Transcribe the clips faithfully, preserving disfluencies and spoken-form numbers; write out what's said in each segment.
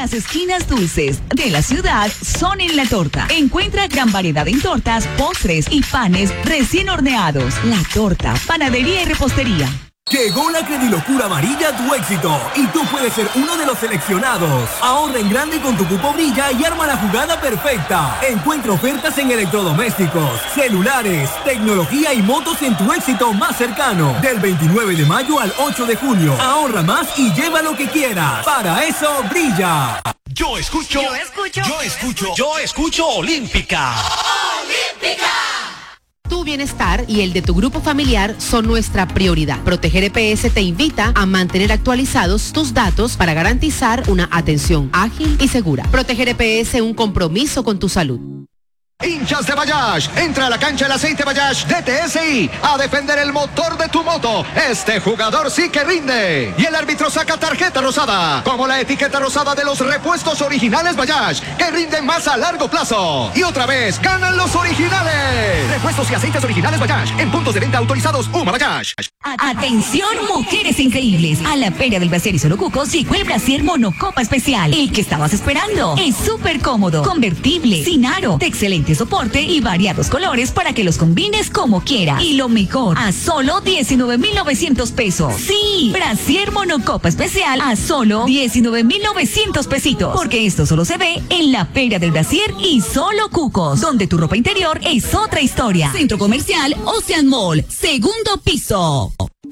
Las esquinas dulces de la ciudad son en La Torta. Encuentra gran variedad en tortas, postres y panes recién horneados. La Torta, panadería y repostería. Llegó la Credilocura Amarilla a tu éxito y tú puedes ser uno de los seleccionados. Ahorra en grande con tu cupo Brilla y arma la jugada perfecta. Encuentra ofertas en electrodomésticos, celulares, tecnología y motos en tu éxito más cercano. Del veintinueve de mayo al ocho de junio. Ahorra más y lleva lo que quieras. Para eso brilla. Yo escucho. Yo escucho. Yo escucho. Yo escucho Olímpica. Olímpica. Tu bienestar y el de tu grupo familiar son nuestra prioridad. Proteger E P S te invita a mantener actualizados tus datos para garantizar una atención ágil y segura. Proteger E P S, un compromiso con tu salud. Hinchas de Bayash, entra a la cancha el aceite Bayash de T S I a defender el motor de tu moto. Este jugador sí que rinde. Y el árbitro saca tarjeta rosada, como la etiqueta rosada de los repuestos originales Bayash, que rinden más a largo plazo. Y otra vez, ganan los originales. Repuestos y aceites originales Bayash, en puntos de venta autorizados Uma Bayash. Atención, mujeres increíbles. A la Feria del Brasier y Solo Cucos llegó el Brasier Monocopa Especial. El que estabas esperando. Es súper cómodo, convertible, sin aro, de excelente soporte y variados colores para que los combines como quieras. Y lo mejor, a solo diecinueve mil novecientos pesos. Sí, Brasier Monocopa Especial a solo diecinueve mil novecientos pesitos. Porque esto solo se ve en la Feria del Brasier y Solo Cucos, donde tu ropa interior es otra historia. Centro Comercial Ocean Mall, segundo piso.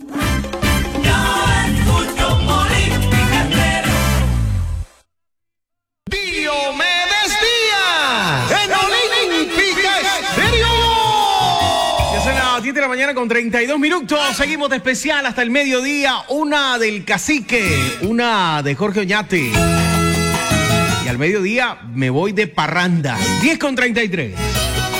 Diomedes Díaz en Olímpica Estéreo. Ya son las diez de la mañana con treinta y dos minutos. Seguimos de especial hasta el mediodía. Una del Cacique, una de Jorge Oñate. Y al mediodía me voy de parranda. diez con treinta y tres.